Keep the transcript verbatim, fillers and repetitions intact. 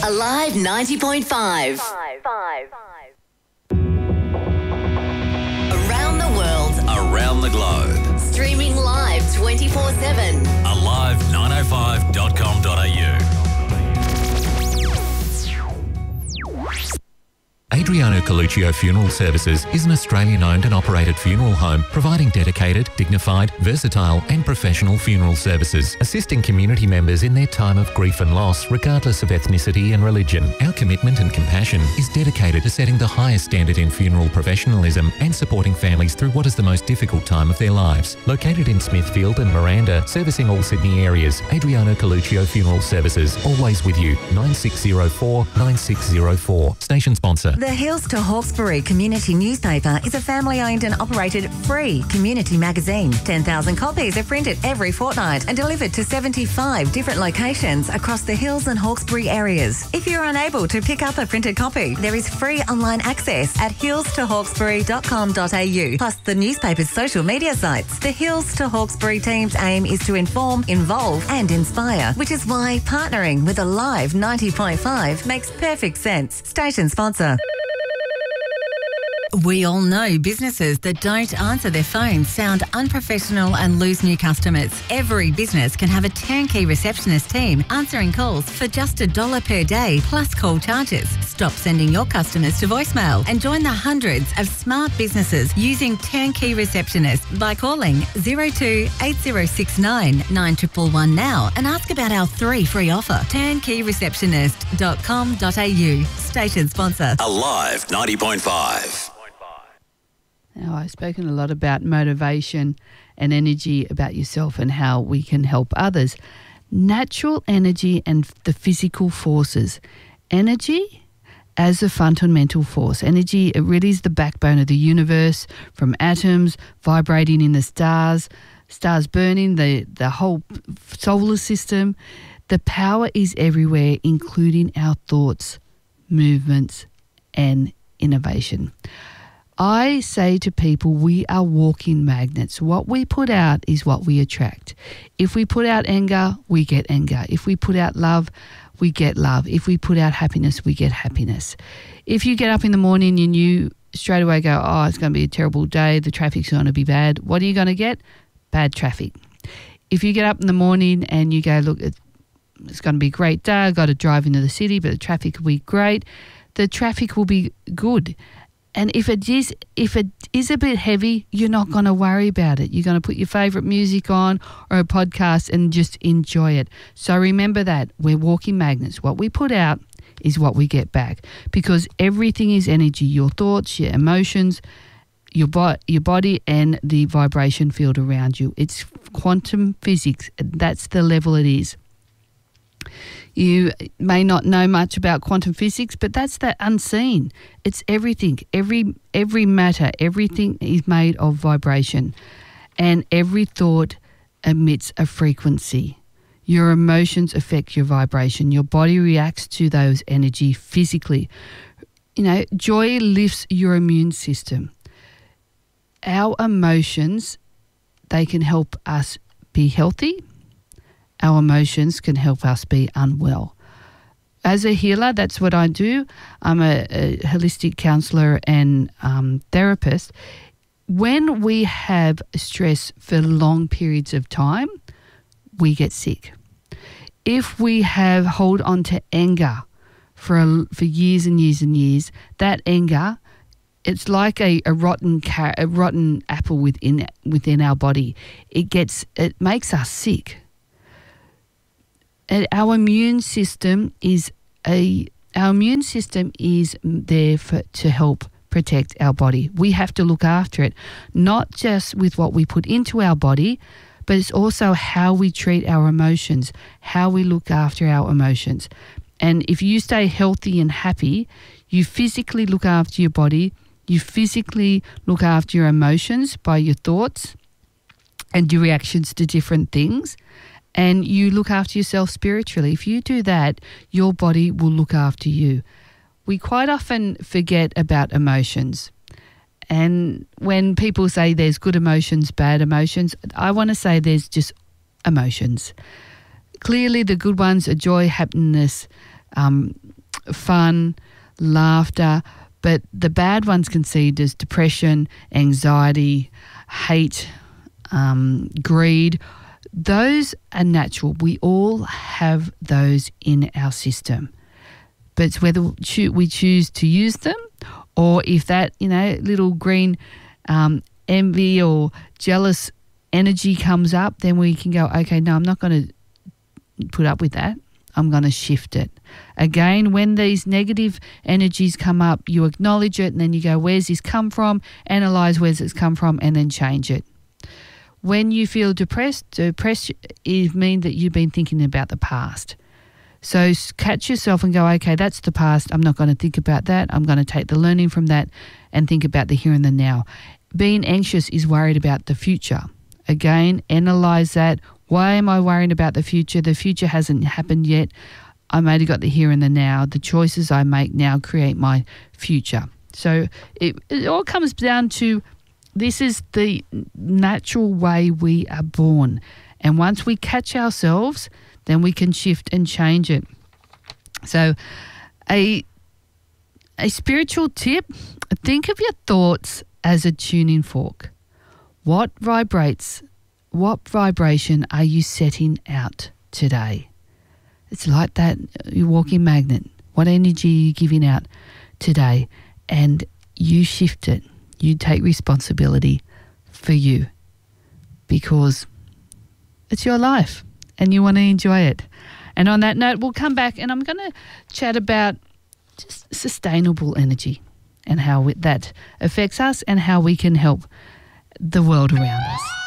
Alive ninety point five. Around the world. Around the globe. Streaming live twenty-four seven. alive nine oh five dot com dot a u. Adriano Coluccio Funeral Services is an Australian-owned and operated funeral home providing dedicated, dignified, versatile and professional funeral services, assisting community members in their time of grief and loss regardless of ethnicity and religion. Our commitment and compassion is dedicated to setting the highest standard in funeral professionalism and supporting families through what is the most difficult time of their lives. Located in Smithfield and Miranda, servicing all Sydney areas, Adriano Coluccio Funeral Services, always with you. nine six zero four nine six zero four. Station sponsor. The Hills to Hawkesbury Community Newspaper is a family-owned and operated free community magazine. ten thousand copies are printed every fortnight and delivered to seventy-five different locations across the Hills and Hawkesbury areas. If you're unable to pick up a printed copy, there is free online access at hills to hawkesbury dot com dot a u, plus the newspaper's social media sites. The Hills to Hawkesbury team's aim is to inform, involve and inspire, which is why partnering with Alive ninety point five makes perfect sense. Station sponsor. We all know businesses that don't answer their phones sound unprofessional and lose new customers. Every business can have a turnkey receptionist team answering calls for just a dollar per day plus call charges. Stop sending your customers to voicemail and join the hundreds of smart businesses using turnkey receptionists by calling zero two eight zero six nine nine one one one now and ask about our three free offer. turnkey receptionist dot com dot a u. Station sponsor. Alive ninety point five. Now, I've spoken a lot about motivation and energy about yourself and how we can help others. Natural energy and the physical forces. Energy as a fundamental force. Energy, it really is the backbone of the universe, from atoms vibrating in the stars, stars burning, the, the whole solar system. The power is everywhere, including our thoughts, movements, and innovation. I say to people, we are walking magnets. What we put out is what we attract. If we put out anger, we get anger. If we put out love, we get love. If we put out happiness, we get happiness. If you get up in the morning and you straight away go, oh, it's going to be a terrible day, the traffic's going to be bad, what are you going to get? Bad traffic. If you get up in the morning and you go, look, it's going to be a great day, I've got to drive into the city, but the traffic will be great, the traffic will be good. And if it is if it is a bit heavy, you're not going to worry about it. You're going to put your favourite music on or a podcast and just enjoy it. So remember that. We're walking magnets. What we put out is what we get back, because everything is energy. Your thoughts, your emotions, your, bo- your body and the vibration field around you. It's quantum physics. That's the level it is. You may not know much about quantum physics, but that's that unseen. It's everything. Every every matter, everything is made of vibration. And every thought emits a frequency. Your emotions affect your vibration. Your body reacts to those energy physically. You know, joy lifts your immune system. Our emotions, they can help us be healthy. Our emotions can help us be unwell. As a healer, that's what I do. I'm a, a holistic counsellor and um, therapist. When we have stress for long periods of time, we get sick. If we have hold on to anger for a, for years and years and years, that anger, it's like a, a rotten car, a rotten apple within within our body. It gets it makes us sick. And our immune system is a our immune system is there for, to help protect our body. We have to look after it, not just with what we put into our body, but it's also how we treat our emotions, how we look after our emotions. And if you stay healthy and happy, you physically look after your body, you physically look after your emotions by your thoughts and your reactions to different things. And you look after yourself spiritually. If you do that, your body will look after you. We quite often forget about emotions. And when people say there's good emotions, bad emotions, I want to say there's just emotions. Clearly the good ones are joy, happiness, um, fun, laughter, but the bad ones conceived as depression, anxiety, hate, um, greed, those are natural. We all have those in our system. But it's whether we choose to use them, or if that, you know, little green um, envy or jealous energy comes up, then we can go, okay, no, I'm not going to put up with that. I'm going to shift it. Again, when these negative energies come up, you acknowledge it and then you go, where's this come from? Analyze where's it's come from and then change it. When you feel depressed, depressed it means that you've been thinking about the past. So catch yourself and go, okay, that's the past. I'm not going to think about that. I'm going to take the learning from that and think about the here and the now. Being anxious is worried about the future. Again, analyze that. Why am I worrying about the future? The future hasn't happened yet. I'm only got the here and the now. The choices I make now create my future. So it, it all comes down to this is the natural way we are born. And once we catch ourselves, then we can shift and change it. So a, a spiritual tip, think of your thoughts as a tuning fork. What vibrates, what vibration are you setting out today? It's like that you walking magnet. What energy are you giving out today? And you shift it. You take responsibility for you because it's your life and you want to enjoy it. And on that note, we'll come back and I'm going to chat about just sustainable energy and how that affects us and how we can help the world around us.